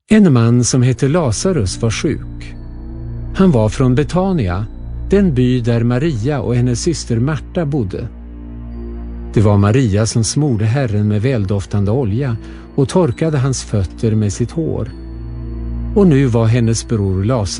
En man som hette Lazarus var sjuk. Han var från Betania, den by där Maria och hennes syster Marta bodde. Det var Maria som smorde Herren med väldoftande olja och torkade hans fötter med sitt hår. Och nu var hennes bror Lazarus